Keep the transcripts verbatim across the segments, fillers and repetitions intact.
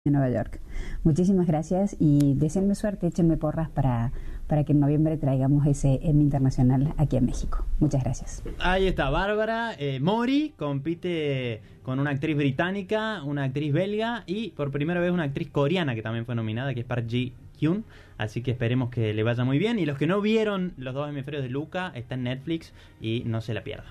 de Nueva York. Muchísimas gracias y deseenme suerte, échenme porras para, para que en noviembre traigamos ese Emmy Internacional aquí a México. Muchas gracias. Ahí está, Bárbara eh, Mori compite con una actriz británica, una actriz belga y por primera vez una actriz coreana que también fue nominada, que es Park Ji-hyun. Así que esperemos que le vaya muy bien. Y los que no vieron Los dos hemisferios de Luca, está en Netflix y no se la pierdan.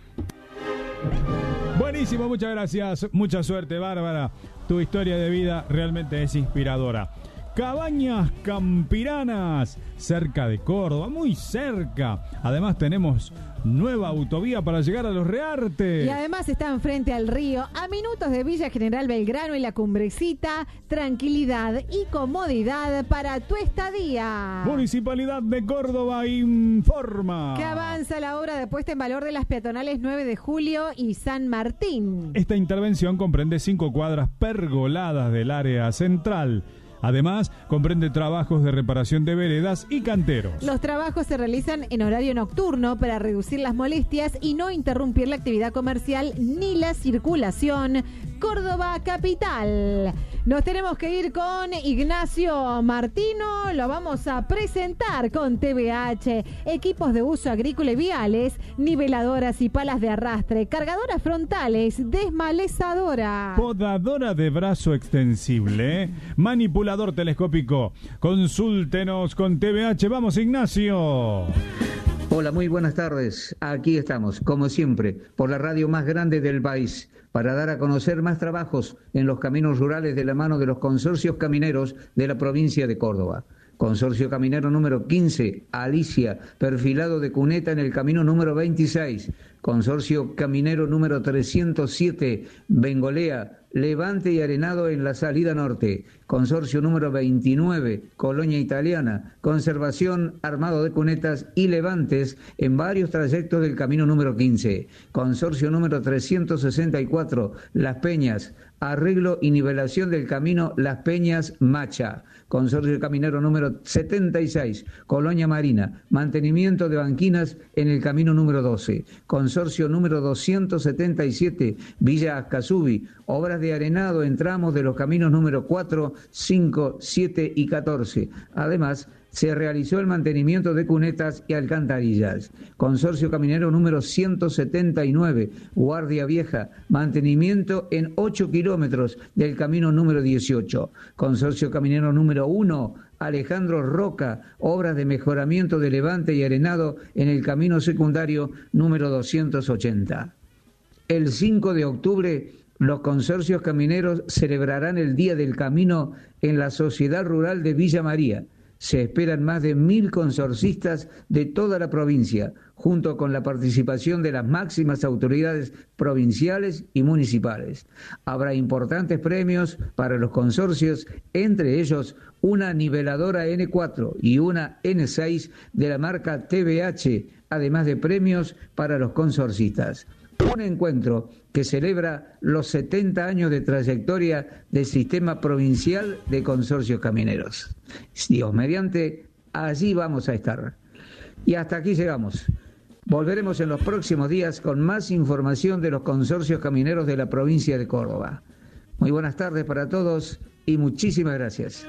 Buenísimo, muchas gracias. Mucha suerte, Bárbara. Tu historia de vida realmente es inspiradora. Cabañas Campiranas, cerca de Córdoba, muy cerca. Además tenemos nueva autovía para llegar a Los Reartes. Y además están frente al río, a minutos de Villa General Belgrano y La Cumbrecita. Tranquilidad y comodidad para tu estadía. Municipalidad de Córdoba informa que avanza la obra de puesta en valor de las peatonales nueve de julio y San Martín. Esta intervención comprende cinco cuadras pergoladas del área central. Además, comprende trabajos de reparación de veredas y canteros. Los trabajos se realizan en horario nocturno para reducir las molestias y no interrumpir la actividad comercial ni la circulación. Córdoba capital. Nos tenemos que ir con Ignacio Martino. Lo vamos a presentar con T V H. Equipos de uso agrícola y viales, niveladoras y palas de arrastre, cargadoras frontales, desmalezadoras, podadora de brazo extensible, manipulador telescópico. Consúltenos con T V H. Vamos, Ignacio. Hola, muy buenas tardes. Aquí estamos, como siempre, por la radio más grande del país, para dar a conocer más trabajos en los caminos rurales de la mano de los consorcios camineros de la provincia de Córdoba. Consorcio caminero número quince, Alicia, perfilado de cuneta en el camino número veintiséis. Consorcio caminero número trescientos siete, Bengolea, levante y arenado en la salida norte. Consorcio número veintinueve, Colonia Italiana, conservación, armado de cunetas y levantes en varios trayectos del camino número quince. Consorcio número trescientos sesenta y cuatro, Las Peñas, arreglo y nivelación del camino Las Peñas Macha. Consorcio caminero número setenta y seis, Colonia Marina, mantenimiento de banquinas en el camino número doce. Consorcio número doscientos setenta y siete, Villa Ascasubi, obras de arenado en tramos de los caminos número cuatro, cinco, siete y catorce. Además, se realizó el mantenimiento de cunetas y alcantarillas. Consorcio caminero número ciento setenta y nueve, Guardia Vieja, mantenimiento en ocho kilómetros del camino número dieciocho. Consorcio caminero número uno, Alejandro Roca, obras de mejoramiento de levante y arenado en el camino secundario número doscientos ochenta. El cinco de octubre, los consorcios camineros celebrarán el Día del Camino en la Sociedad Rural de Villa María. Se esperan más de mil consorcistas de toda la provincia, junto con la participación de las máximas autoridades provinciales y municipales. Habrá importantes premios para los consorcios, entre ellos una niveladora ene cuatro y una ene seis de la marca T V H, además de premios para los consorcistas. Un encuentro que celebra los setenta años de trayectoria del Sistema Provincial de Consorcios Camineros. Dios mediante, allí vamos a estar. Y hasta aquí llegamos. Volveremos en los próximos días con más información de los consorcios camineros de la provincia de Córdoba. Muy buenas tardes para todos y muchísimas gracias.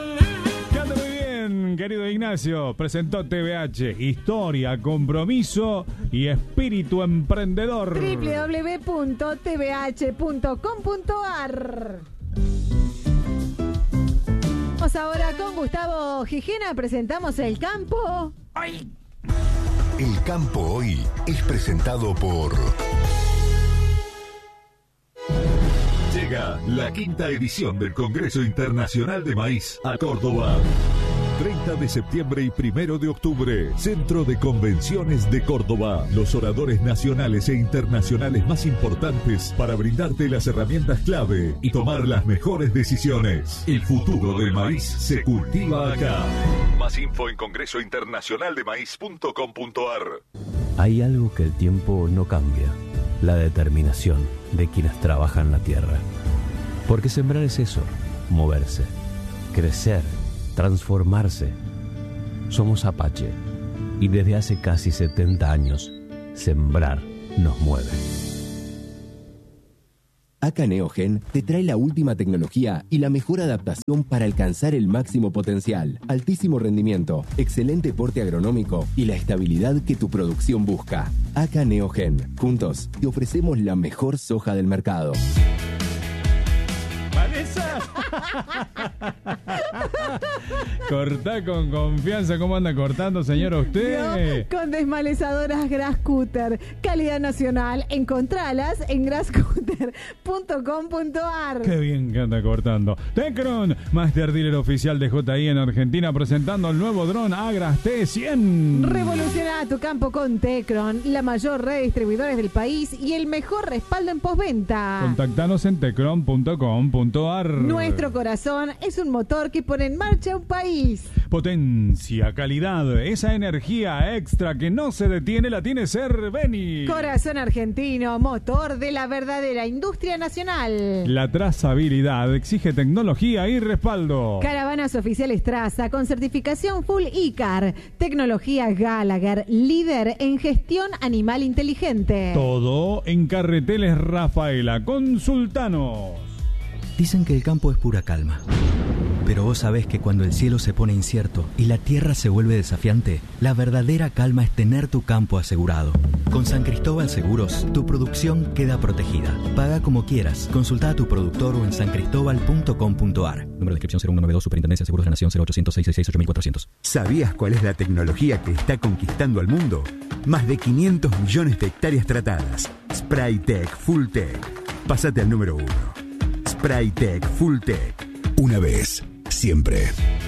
Querido Ignacio, presentó T V H, historia, compromiso y espíritu emprendedor. doble u doble u doble u punto t v h punto com punto a r. Vamos ahora con Gustavo Gijena, presentamos El Campo Hoy. El Campo Hoy es presentado por... Llega la quinta edición del Congreso Internacional de Maíz a Córdoba. treinta de septiembre y primero de octubre, Centro de Convenciones de Córdoba. Los oradores nacionales e internacionales más importantes para brindarte las herramientas clave y tomar las mejores decisiones. El futuro del maíz se cultiva acá. Más info en congreso internacional de maíz punto com punto a r. Hay algo que el tiempo no cambia: la determinación de quienes trabajan la tierra. Porque sembrar es eso, moverse, crecer, transformarse. Somos Apache y desde hace casi setenta años, sembrar nos mueve. Acá Neogen te trae la última tecnología y la mejor adaptación para alcanzar el máximo potencial, altísimo rendimiento, excelente porte agronómico y la estabilidad que tu producción busca. Acá Neogen. Juntos te ofrecemos la mejor soja del mercado. ¡Vanessa! Cortá con confianza. ¿Cómo anda cortando, señora, usted? No, con desmalezadoras Grasscutter. Calidad nacional. Encontralas en grasscutter punto com punto a r. Qué bien que anda cortando. Tecron, Master Dealer oficial de J I en Argentina, presentando el nuevo dron Agras T cien. Revoluciona tu campo con Tecron, la mayor red de distribuidores del país y el mejor respaldo en postventa. Contactanos en tecron punto com punto a r. Nuestro corazón es un motor que pone en marcha un país. Potencia, calidad, esa energía extra que no se detiene la tiene Cerveni. Corazón argentino, motor de la verdadera industria nacional. La trazabilidad exige tecnología y respaldo. Caravanas oficiales Traza con certificación Full I C A R. Tecnología Gallagher, líder en gestión animal inteligente. Todo en Carreteles Rafaela. Consultanos. Dicen que el campo es pura calma. Pero vos sabés que cuando el cielo se pone incierto y la tierra se vuelve desafiante, la verdadera calma es tener tu campo asegurado. Con San Cristóbal Seguros, tu producción queda protegida. Paga como quieras. Consulta a tu productor o en san cristóbal punto com punto a r. Número de inscripción cero uno noventa y dos, Superintendencia de Seguros de la Nación, cero ochocientos, seiscientos sesenta y seis, ocho mil cuatrocientos. ¿Sabías cuál es la tecnología que está conquistando al mundo? Más de quinientos millones de hectáreas tratadas. Spraytec Full Tech. Pásate al número uno. Spraytec Full Tech. Una vez, siempre.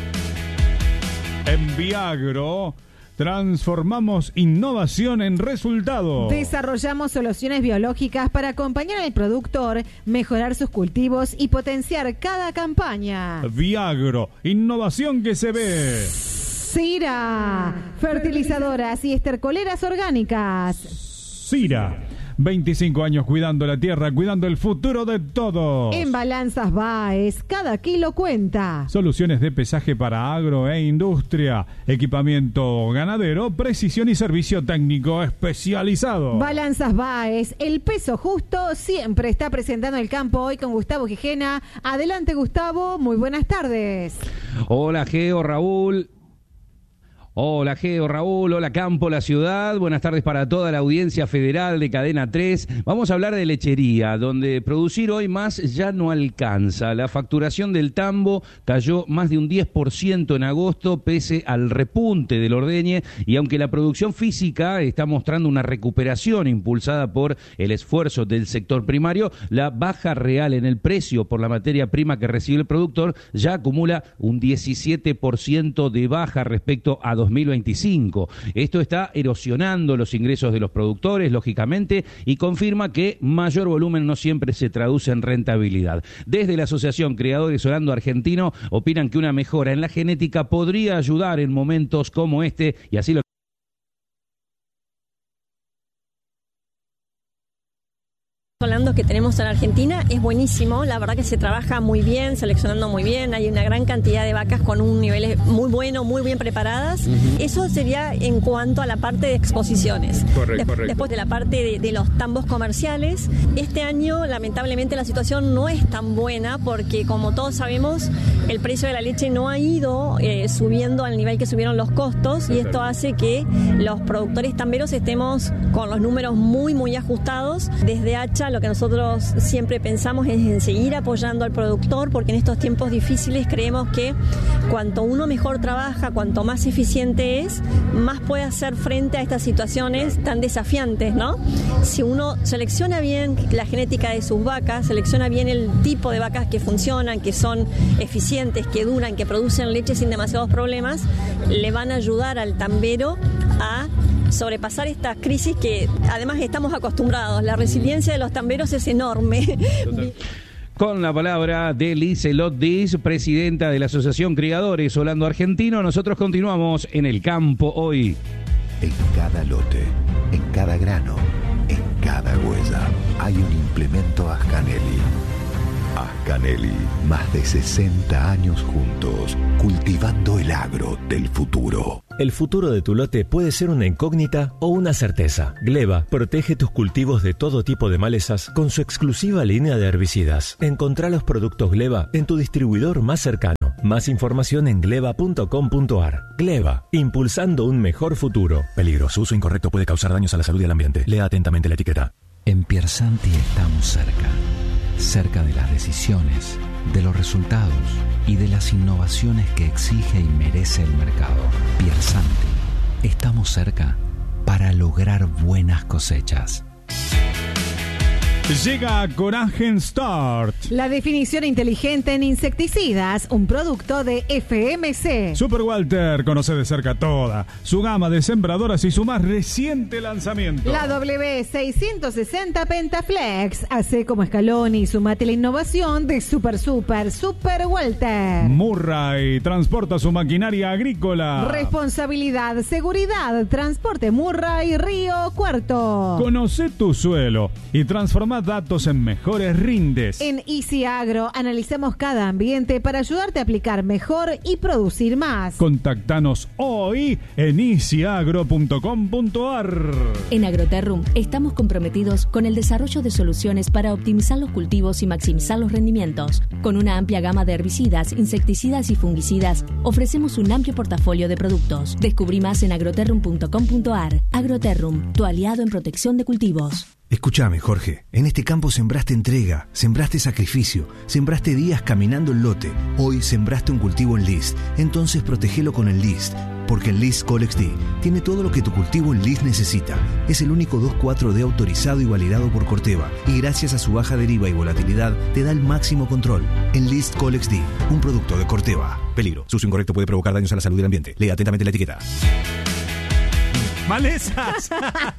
En Viagro transformamos innovación en resultado. Desarrollamos soluciones biológicas para acompañar al productor, mejorar sus cultivos y potenciar cada campaña. Viagro, innovación que se ve. Sira, fertilizadoras y estercoleras orgánicas. Sira. veinticinco años cuidando la tierra, cuidando el futuro de todos. En Balanzas Baez, cada kilo cuenta. Soluciones de pesaje para agro e industria, equipamiento ganadero, precisión y servicio técnico especializado. Balanzas Baez, el peso justo siempre está presentando el campo hoy con Gustavo Gijena. Adelante, Gustavo, muy buenas tardes. Hola, Geo, Raúl. Hola Geo, Raúl, hola Campo, la ciudad, buenas tardes para toda la audiencia federal de Cadena tres. Vamos a hablar de lechería, donde producir hoy más ya no alcanza. La facturación del tambo cayó más de un diez por ciento en agosto pese al repunte del ordeñe, y aunque la producción física está mostrando una recuperación impulsada por el esfuerzo del sector primario, la baja real en el precio por la materia prima que recibe el productor ya acumula un diecisiete por ciento de baja respecto a dos mil veinticinco. Esto está erosionando los ingresos de los productores, lógicamente, y confirma que mayor volumen no siempre se traduce en rentabilidad. Desde la Asociación Criadores Orando Argentino opinan que una mejora en la genética podría ayudar en momentos como este, y así lo Orando que tenemos en Argentina es buenísimo, la verdad que se trabaja muy bien, seleccionando muy bien, hay una gran cantidad de vacas con un nivel muy bueno, muy bien preparadas. Uh-huh. Eso sería en cuanto a la parte de exposiciones. Correcto, de- correcto. Después de la parte de, de los tambos comerciales, este año lamentablemente la situación no es tan buena porque, como todos sabemos, el precio de la leche no ha ido eh, subiendo al nivel que subieron los costos, y esto hace que los productores tamberos estemos con los números muy muy ajustados. Desde Hacha lo que nosotros siempre pensamos es en seguir apoyando al productor, porque en estos tiempos difíciles creemos que cuanto uno mejor trabaja, cuanto más eficiente es, más puede hacer frente a estas situaciones tan desafiantes, ¿no? Si uno selecciona bien la genética de sus vacas, selecciona bien el tipo de vacas que funcionan, que son eficientes, que duran, que producen leche sin demasiados problemas, le van a ayudar al tambero a sobrepasar estas crisis que además estamos acostumbrados. La resiliencia de los tamberos es enorme. Con la palabra de Liselot Diz, presidenta de la Asociación Criadores Orando Argentino, nosotros continuamos en el campo hoy. En cada lote, en cada grano, en cada huella, hay un implemento Ascanelli. Ascanelli, más de sesenta años juntos, cultivando el agro del futuro. El futuro de tu lote puede ser una incógnita o una certeza. Gleba protege tus cultivos de todo tipo de malezas con su exclusiva línea de herbicidas. Encontrá los productos Gleba en tu distribuidor más cercano. Más información en gleba punto com punto ar. Gleba, impulsando un mejor futuro. Peligro, su uso incorrecto puede causar daños a la salud y al ambiente. Lea atentamente la etiqueta. En Piersanti estamos cerca. Cerca de las decisiones, de los resultados y de las innovaciones que exige y merece el mercado. Piersanti, estamos cerca para lograr buenas cosechas. Llega Coragen Start. La definición inteligente en insecticidas, un producto de F M C. Super Walter conoce de cerca toda su gama de sembradoras y su más reciente lanzamiento. La W seiscientos sesenta Pentaflex. Hace como escalón y sumate la innovación de Super Super Super Walter. Murray transporta su maquinaria agrícola. Responsabilidad, seguridad, transporte Murray Río Cuarto. Conoce tu suelo y transforma datos en mejores rindes. En Easy Agro analizamos cada ambiente para ayudarte a aplicar mejor y producir más. Contactanos hoy en easy agro punto com punto ar. En Agroterrum estamos comprometidos con el desarrollo de soluciones para optimizar los cultivos y maximizar los rendimientos. Con una amplia gama de herbicidas, insecticidas y fungicidas, ofrecemos un amplio portafolio de productos. Descubrí más en agroterrum punto com punto ar. Agroterrum, tu aliado en protección de cultivos. Escúchame, Jorge, en este campo sembraste entrega, sembraste sacrificio, sembraste días caminando el lote. Hoy sembraste un cultivo en List, entonces protegelo con el List, porque el List Colex D tiene todo lo que tu cultivo en List necesita. Es el único dos cuatro D autorizado y validado por Corteva, y gracias a su baja deriva y volatilidad, te da el máximo control. En List Colex D, un producto de Corteva. Peligro, su uso incorrecto puede provocar daños a la salud y al ambiente. Lea atentamente la etiqueta. ¡Malezas!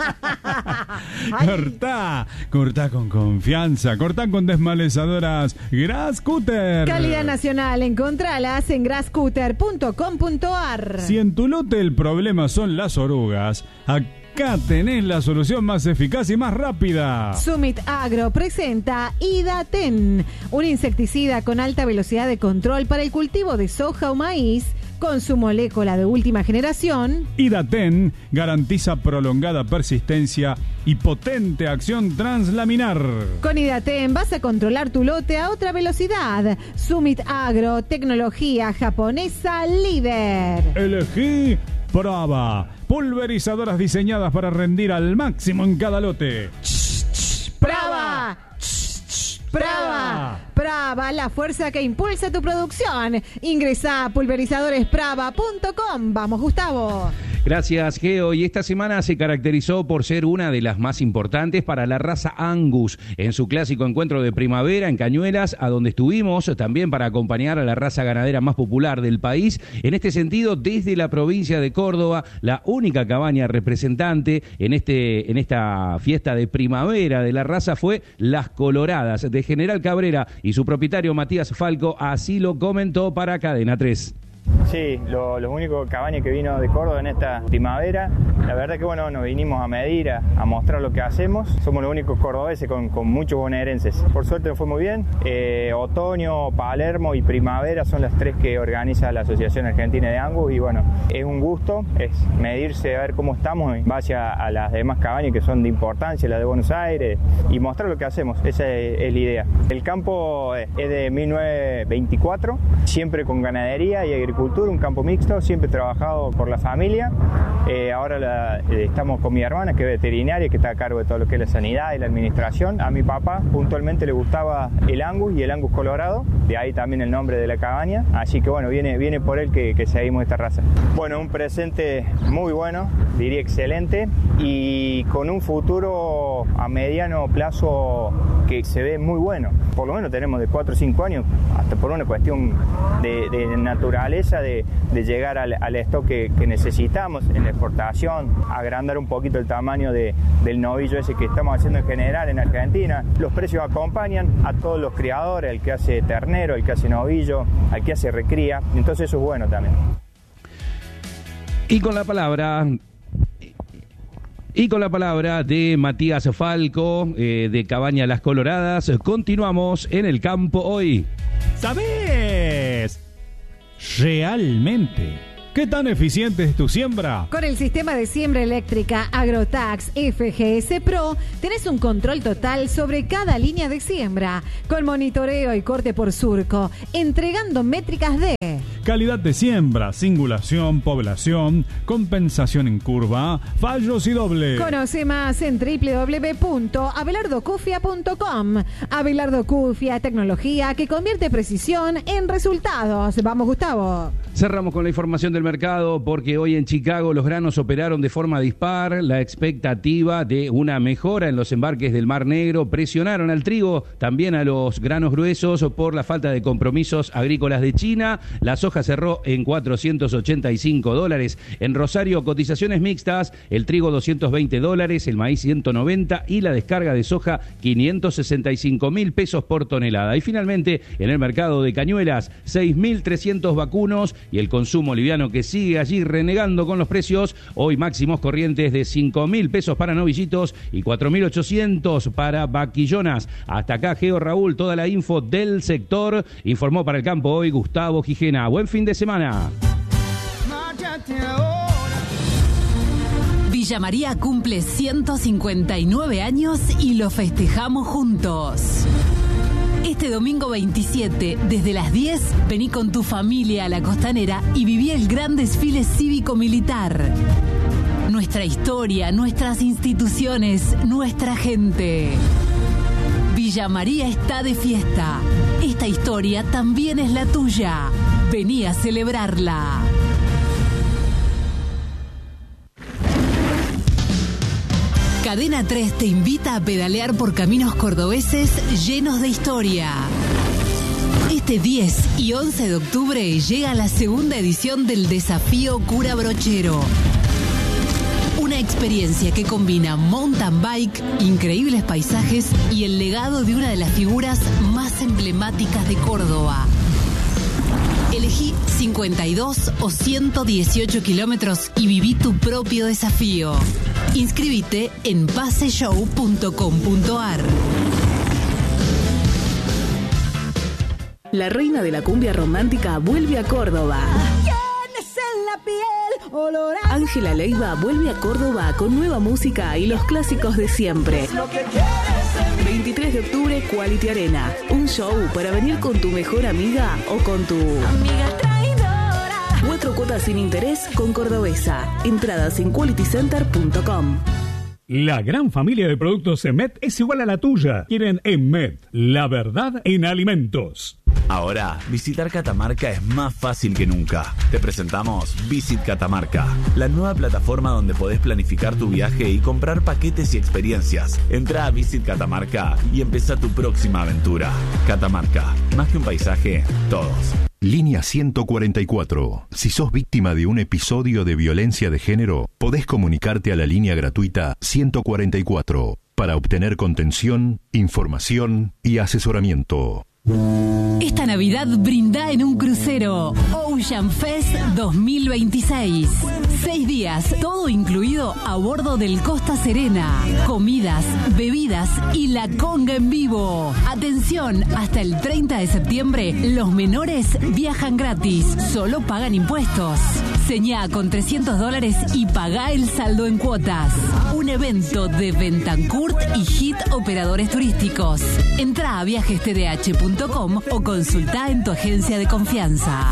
Cortá, cortá con confianza, cortá con desmalezadoras Grasscutter. Calidad nacional, encontralas en grasscutter punto com punto ar. Si en tu lote el problema son las orugas, acá tenés la solución más eficaz y más rápida. Summit Agro presenta Idaten, un insecticida con alta velocidad de control para el cultivo de soja o maíz. Con su molécula de última generación, Idaten garantiza prolongada persistencia y potente acción translaminar. Con Idaten vas a controlar tu lote a otra velocidad. Summit Agro, tecnología japonesa líder. Elegí Brava, pulverizadoras diseñadas para rendir al máximo en cada lote. ¡Brava! ¡Brava! Brava, la fuerza que impulsa tu producción. Ingresa a pulverizadores brava punto com. Vamos, Gustavo. Gracias, Geo. Y esta semana se caracterizó por ser una de las más importantes para la raza Angus en su clásico encuentro de primavera en Cañuelas, a donde estuvimos también para acompañar a la raza ganadera más popular del país. En este sentido, desde la provincia de Córdoba, la única cabaña representante en, este, en esta fiesta de primavera de la raza fue Las Coloradas, de General Cabrera, y su propietario Matías Falco así lo comentó para Cadena tres. Sí, lo, los únicos cabañas que vino de Córdoba en esta primavera. La verdad que bueno, nos vinimos a medir, a, a mostrar lo que hacemos. Somos los únicos cordobeses con, con muchos bonaerenses. Por suerte nos fue muy bien. Eh, otoño, Palermo y primavera son las tres que organiza la Asociación Argentina de Angus. Y bueno, es un gusto, es medirse, a ver cómo estamos en base a, a las demás cabañas que son de importancia, las de Buenos Aires, y mostrar lo que hacemos. Esa es, es la idea. El campo es de mil novecientos veinticuatro, siempre con ganadería y agricultura. Un campo mixto, siempre he trabajado por la familia. Eh, ahora la, eh, estamos con mi hermana, que es veterinaria, que está a cargo de todo lo que es la sanidad y la administración. A mi papá puntualmente le gustaba el Angus y el Angus colorado, de ahí también el nombre de la cabaña. Así que bueno, viene, viene por él que, que seguimos esta raza. Bueno, un presente muy bueno, diría excelente, y con un futuro a mediano plazo que se ve muy bueno. Por lo menos tenemos de cuatro o cinco años, hasta por una cuestión de, de naturaleza, de, de llegar al, al stock que, que necesitamos en la exportación, agrandar un poquito el tamaño de, del novillo ese que estamos haciendo en general en Argentina. Los precios acompañan a todos los criadores, el que hace ternero, el que hace novillo, al que hace recría, entonces eso es bueno también. Y con la palabra... Y con la palabra de Matías Falco, eh, de Cabaña Las Coloradas, continuamos en el campo hoy. ¿Sabés? Realmente ¿Qué tan eficiente es tu siembra? Con el sistema de siembra eléctrica Agrotax F G S Pro, tenés un control total sobre cada línea de siembra, con monitoreo y corte por surco, entregando métricas de calidad de siembra, singulación, población, compensación en curva, fallos y doble. Conoce más en doble u doble u doble u punto abelardo cufia punto com. Abelardo Cufia, tecnología que convierte precisión en resultados. Vamos, Gustavo. Cerramos con la información del mercado porque hoy en Chicago los granos operaron de forma dispar. La expectativa de una mejora en los embarques del Mar Negro presionaron al trigo, también a los granos gruesos por la falta de compromisos agrícolas de China. La soja cerró en cuatrocientos ochenta y cinco dólares. En Rosario, cotizaciones mixtas, el trigo doscientos veinte dólares, el maíz ciento noventa y la descarga de soja quinientos sesenta y cinco mil pesos por tonelada. Y finalmente, en el mercado de Cañuelas, seis mil trescientos vacunos y el consumo liviano que sigue allí renegando con los precios. Hoy máximos corrientes de cinco mil pesos para novillitos y cuatro mil ochocientos para vaquillonas. Hasta acá, Geo Raúl, toda la info del sector. Informó para el campo hoy Gustavo Gijena. Buen fin de semana. Villa María cumple ciento cincuenta y nueve años y lo festejamos juntos. Este domingo veintisiete, desde las diez, vení con tu familia a la Costanera y viví el gran desfile cívico-militar. Nuestra historia, nuestras instituciones, nuestra gente. Villa María está de fiesta. Esta historia también es la tuya. Vení a celebrarla. Cadena tres te invita a pedalear por caminos cordobeses llenos de historia. Este diez y once de octubre llega la segunda edición del Desafío Cura Brochero. Una experiencia que combina mountain bike, increíbles paisajes y el legado de una de las figuras más emblemáticas de Córdoba. Elegí cincuenta y dos o ciento dieciocho kilómetros y viví tu propio desafío. Inscribite en paseshow punto com punto ar. La reina de la cumbia romántica vuelve a Córdoba. Ángela Leiva vuelve a Córdoba con nueva música y los clásicos de siempre. veintitrés de octubre, Quality Arena. Un show para venir con tu mejor amiga o con tu amiga traidora. Cuatro cuotas sin interés con Cordobesa. Entradas en quality center punto com. La gran familia de productos Emet es igual a la tuya. Quieren Emet, la verdad en alimentos. Ahora, visitar Catamarca es más fácil que nunca. Te presentamos Visit Catamarca, la nueva plataforma donde podés planificar tu viaje y comprar paquetes y experiencias. Entra a Visit Catamarca y empezá tu próxima aventura. Catamarca, más que un paisaje, todos. Línea ciento cuarenta y cuatro. Si sos víctima de un episodio de violencia de género, podés comunicarte a la línea gratuita ciento cuarenta y cuatro para obtener contención, información y asesoramiento. Esta Navidad brinda en un crucero. Ocean Fest dos mil veintiséis. Seis días, todo incluido a bordo del Costa Serena. Comidas, bebidas y la conga en vivo. Atención, hasta el treinta de septiembre, los menores viajan gratis. Solo pagan impuestos. Señá con trescientos dólares y pagá el saldo en cuotas. Un evento de Bentancourt y Hit Operadores Turísticos. Entrá a viajes t d h punto com o consultá en tu agencia de confianza.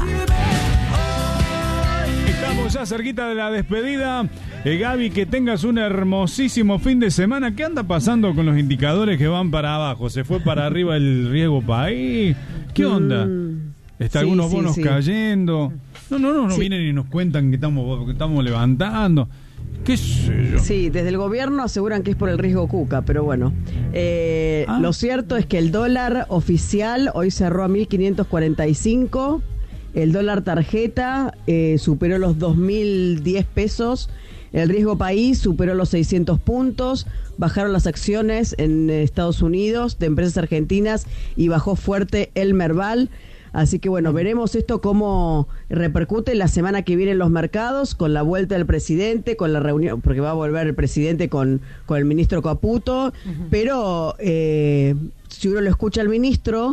Estamos ya cerquita de la despedida. Eh, Gaby, que tengas un hermosísimo fin de semana. ¿Qué anda pasando con los indicadores que van para abajo? ¿Se fue para arriba el riesgo país? ¿Qué onda? ¿Está sí, algunos sí, bonos sí. cayendo? No, no, no, no Sí. vienen y nos cuentan que estamos, que estamos levantando. ¿Qué sé yo? Sí, desde el gobierno aseguran que es por el riesgo Cuca, pero bueno. Eh, Ah. Lo cierto es que el dólar oficial hoy cerró a mil quinientos cuarenta y cinco, el dólar tarjeta eh, superó los dos mil diez pesos, el riesgo país superó los seiscientos puntos, bajaron las acciones en Estados Unidos de empresas argentinas y bajó fuerte el Merval. Así que bueno, veremos esto cómo repercute la semana que viene en los mercados, con la vuelta del presidente, con la reunión, porque va a volver el presidente con, con el ministro Caputo, uh-huh. pero eh, si uno lo escucha al ministro,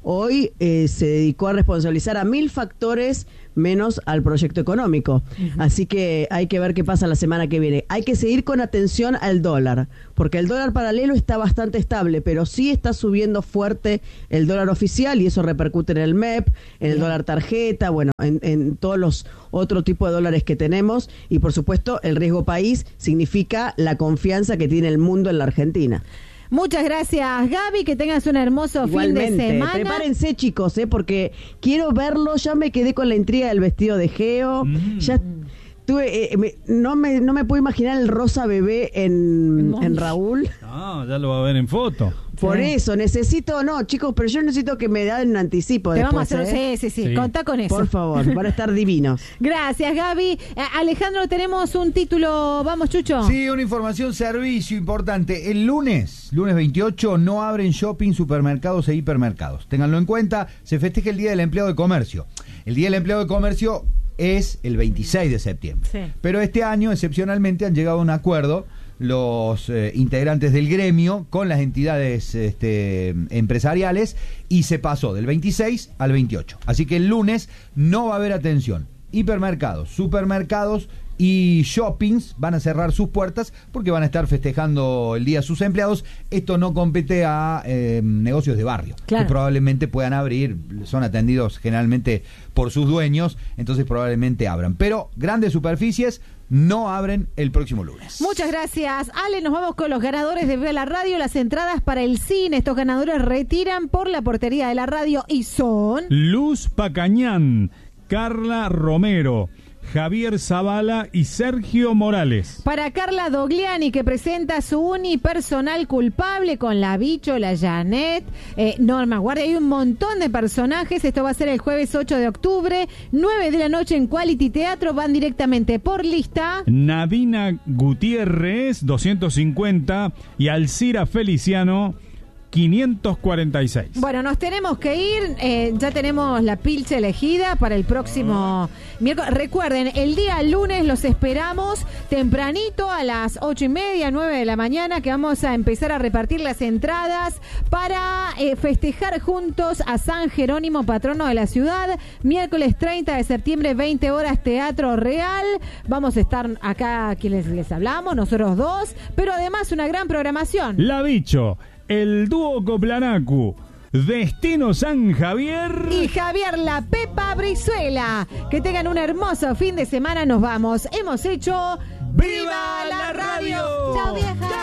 hoy eh, se dedicó a responsabilizar a mil factores menos al proyecto económico. Uh-huh. Así que hay que ver qué pasa la semana que viene. Hay que seguir con atención al dólar, porque el dólar paralelo está bastante estable, pero sí está subiendo fuerte el dólar oficial y eso repercute en el M E P, en el dólar tarjeta, bueno, en, en todos los otro tipo de dólares que tenemos y por supuesto el riesgo país significa la confianza que tiene el mundo en la Argentina. Muchas gracias, Gaby, que tengas un hermoso Igualmente. fin de semana. Prepárense, chicos, eh, porque quiero verlo, ya me quedé con la intriga del vestido de Geo, mm. ya tuve, eh, me, no me no me puedo imaginar el rosa bebé en, en Raúl. No, ya lo va a ver en foto. Por sí. eso, necesito, no, chicos, pero yo necesito que me den un anticipo Te después, vamos a hacer, ¿eh? sí, sí, sí, Sí. contá con eso. Por favor, van a estar divinos. Gracias, Gaby. Eh, Alejandro, tenemos un título, vamos, Chucho. Sí, una información servicio importante. El lunes, lunes veintiocho, no abren shopping, supermercados e hipermercados. Ténganlo en cuenta, se festeja el Día del Empleado de Comercio. El Día del Empleado de Comercio es el veintiséis de septiembre. Sí. Pero este año, excepcionalmente, han llegado a un acuerdo los eh, integrantes del gremio con las entidades este, empresariales y se pasó del veintiséis al veintiocho. Así que el lunes no va a haber atención. Hipermercados, supermercados y shoppings van a cerrar sus puertas porque van a estar festejando el día a sus empleados. Esto no compete a eh, negocios de barrio, claro, que probablemente puedan abrir, son atendidos generalmente por sus dueños, entonces probablemente abran. Pero grandes superficies no abren el próximo lunes. Muchas gracias, Ale. Nos vamos con los ganadores de Viva la Radio. Las entradas para el cine. Estos ganadores retiran por la portería de la radio y son... Luz Pacañán, Carla Romero, Javier Zavala y Sergio Morales. Para Carla Dogliani, que presenta su unipersonal culpable con la Bicho, la Janet, eh, Norma Guardia. Hay un montón de personajes. Esto va a ser el jueves ocho de octubre, nueve de la noche en Quality Teatro. Van directamente por lista. Nadina Gutiérrez, doscientos cincuenta, y Alcira Feliciano, quinientos cuarenta y seis. Bueno, nos tenemos que ir. Eh, ya tenemos la pilcha elegida para el próximo miércoles. Recuerden, el día lunes los esperamos tempranito a las ocho y media, nueve de la mañana, que vamos a empezar a repartir las entradas para eh, festejar juntos a San Jerónimo, patrono de la ciudad. Miércoles treinta de septiembre, veinte horas, Teatro Real. Vamos a estar acá, quienes les hablamos, nosotros dos, pero además una gran programación. La Bicho, el dúo Coplanacu, Destino San Javier y Javier La Pepa Brizuela. Que tengan un hermoso fin de semana. Nos vamos. Hemos hecho ¡Viva la Radio! ¡Chao, vieja!